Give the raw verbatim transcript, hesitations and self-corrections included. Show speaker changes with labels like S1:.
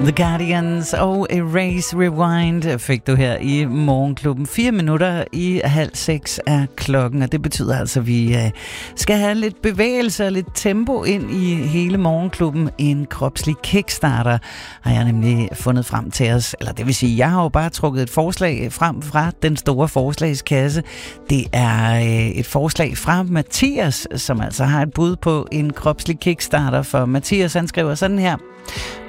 S1: The Guardians og Erase Rewind fik du her i Morgenklubben. Fire minutter i halv seks er klokken, og det betyder altså, at vi skal have lidt bevægelse og lidt tempo ind i hele Morgenklubben. En kropslig kickstarter har jeg nemlig fundet frem til os. Eller det vil sige, jeg har jo bare trukket et forslag frem fra den store forslagskasse. Det er et forslag fra Mathias, som altså har et bud på en kropslig kickstarter. For Mathias, han skriver sådan her: